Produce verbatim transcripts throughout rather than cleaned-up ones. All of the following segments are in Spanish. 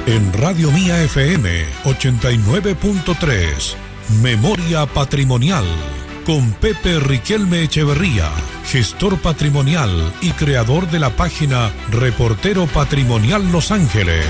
En Radio Mía F M ochenta y nueve punto tres, Memoria Patrimonial, con Pepe Riquelme Echeverría, gestor patrimonial y creador de la página Reportero Patrimonial Los Ángeles.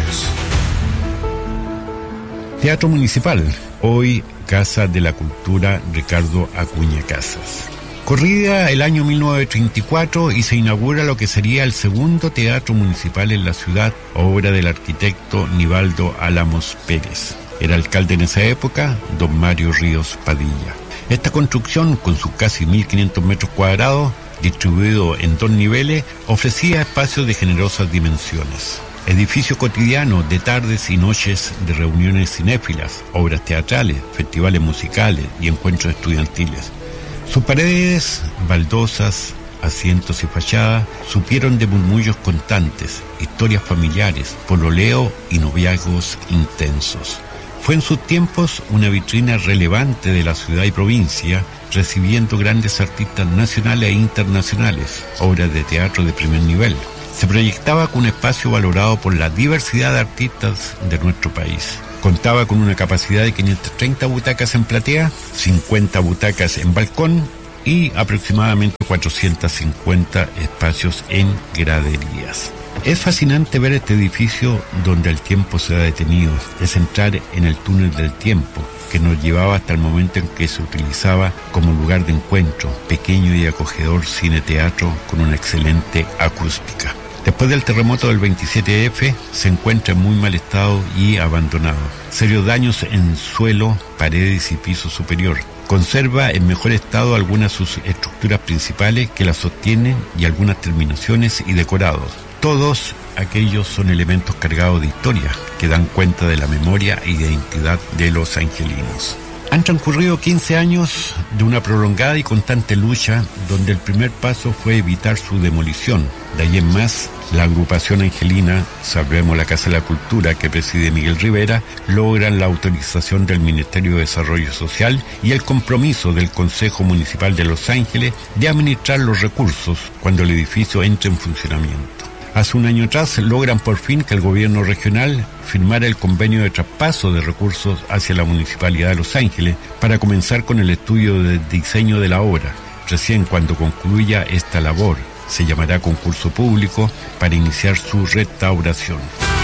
Teatro Municipal, hoy Casa de la Cultura Ricardo Acuña Casas. Corría el año mil novecientos treinta y cuatro y se inaugura lo que sería el segundo teatro municipal en la ciudad, obra del arquitecto Nivaldo Álamos Pérez. Era alcalde en esa época, don Mario Ríos Padilla. Esta construcción, con sus casi mil quinientos metros cuadrados, distribuido en dos niveles, ofrecía espacios de generosas dimensiones. Edificio cotidiano de tardes y noches de reuniones cinéfilas, obras teatrales, festivales musicales y encuentros estudiantiles. Sus paredes, baldosas, asientos y fachadas supieron de murmullos constantes, historias familiares, pololeo y noviazgos intensos. Fue en sus tiempos una vitrina relevante de la ciudad y provincia, recibiendo grandes artistas nacionales e internacionales, obras de teatro de primer nivel. Se proyectaba con un espacio valorado por la diversidad de artistas de nuestro país. Contaba con una capacidad de quinientas treinta butacas en platea, cincuenta butacas en balcón y aproximadamente cuatrocientos cincuenta espacios en graderías. Es fascinante ver este edificio donde el tiempo se ha detenido. Es entrar en el túnel del tiempo que nos llevaba hasta el momento en que se utilizaba como lugar de encuentro, pequeño y acogedor cine-teatro con una excelente acústica. Después del terremoto del veintisiete efe, se encuentra en muy mal estado y abandonado. Serios daños en suelo, paredes y piso superior. Conserva en mejor estado algunas de sus estructuras principales que la sostienen y algunas terminaciones y decorados. Todos aquellos son elementos cargados de historia que dan cuenta de la memoria e identidad de los angelinos. Han transcurrido quince años de una prolongada y constante lucha donde el primer paso fue evitar su demolición. De ahí en más, la agrupación angelina, Salvemos la Casa de la Cultura, que preside Miguel Rivera, logran la autorización del Ministerio de Desarrollo Social y el compromiso del Consejo Municipal de Los Ángeles de administrar los recursos cuando el edificio entre en funcionamiento. Hace un año atrás logran por fin que el gobierno regional firmara el convenio de traspaso de recursos hacia la Municipalidad de Los Ángeles para comenzar con el estudio de diseño de la obra. Recién cuando concluya esta labor, se llamará concurso público para iniciar su restauración.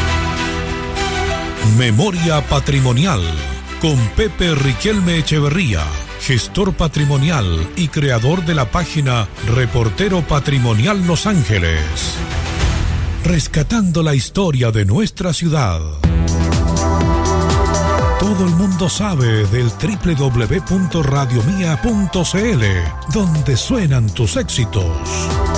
Memoria Patrimonial, con Pepe Riquelme Echeverría, gestor patrimonial y creador de la página Reportero Patrimonial Los Ángeles. Rescatando la historia de nuestra ciudad. Todo el mundo sabe del doble u doble u doble u punto radio mía punto c l, donde suenan tus éxitos.